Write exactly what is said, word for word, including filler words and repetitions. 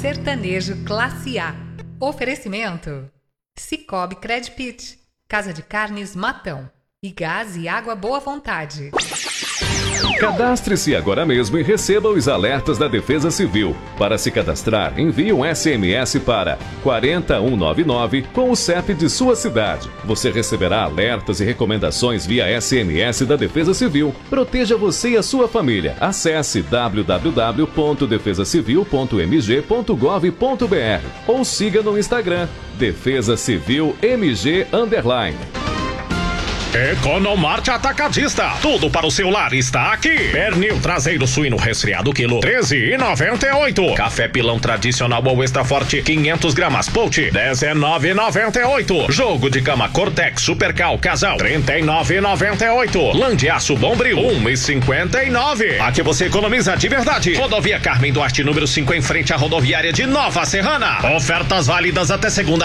sertanejo classe A. Oferecimento: Cicobi Credpit, Casa de Carnes Matão e Gás e Água Boa Vontade. Cadastre-se agora mesmo e receba os alertas da Defesa Civil. Para se cadastrar, envie um S M S para quatro um nove nove com o C E P de sua cidade. Você receberá alertas e recomendações via S M S da Defesa Civil. Proteja você e a sua família. Acesse w w w ponto defesa civil ponto m g ponto gov ponto b r ou siga no Instagram Defesa Civil M G underline. Economarte Atacadista. Tudo para o seu lar está aqui. Pernil traseiro suíno resfriado quilo treze e noventa e oito. Café pilão tradicional ou extra forte quinhentos gramas Poach dezenove e noventa e oito. Jogo de cama Cortex Supercal casal trinta e nove e noventa e oito. Lã de aço Bombril um e cinquenta e nove. Aqui você economiza de verdade. Rodovia Carmen Duarte número cinco em frente à rodoviária de Nova Serrana. Ofertas válidas até segunda